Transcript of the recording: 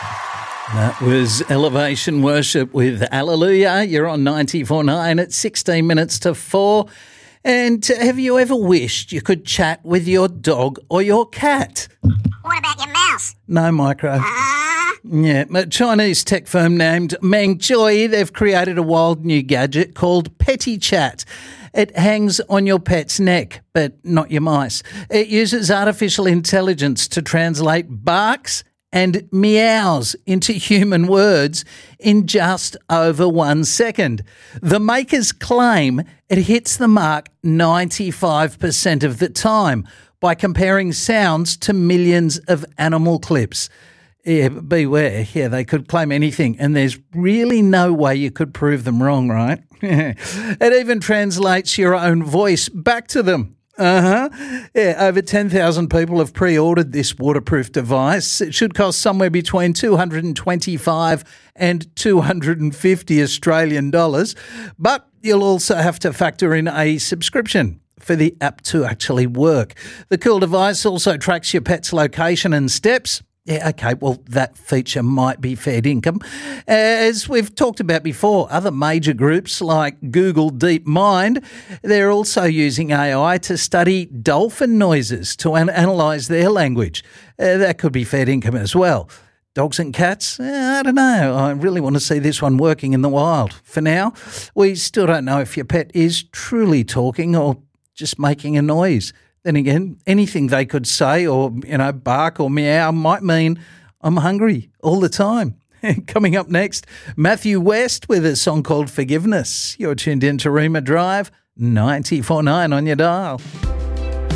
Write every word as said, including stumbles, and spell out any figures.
That was Elevation Worship with Hallelujah. You're on ninety-four point nine at sixteen minutes to four. And have you ever wished you could chat with your dog or your cat? What about your mouse? No micro. Uh, Yeah, a Chinese tech firm named Mengchoy, they've created a wild new gadget called Petty Chat. It hangs on your pet's neck, but not your mice. It uses artificial intelligence to translate barks and meows into human words in just over one second. The makers claim it hits the mark ninety-five percent of the time by comparing sounds to millions of animal clips. Yeah, but beware. Yeah, they could claim anything, and there's really no way you could prove them wrong, right? It even translates your own voice back to them. Uh-huh. Yeah, over ten thousand people have pre-ordered this waterproof device. It should cost somewhere between two hundred twenty-five and two hundred fifty Australian dollars, but you'll also have to factor in a subscription for the app to actually work. The cool device also tracks your pet's location and steps. Yeah, okay, well, that feature might be fair income. As we've talked about before, other major groups like Google DeepMind, they're also using A I to study dolphin noises to an- analyse their language. Uh, that could be fair income as well. Dogs and cats? Eh, I don't know. I really want to see this one working in the wild. For now, we still don't know if your pet is truly talking or just making a noise. Then again, anything they could say or, you know, bark or meow might mean I'm hungry all the time. Coming up next, Matthew West with a song called Forgiveness. You're tuned in to Rima Drive, ninety-four point nine on your dial.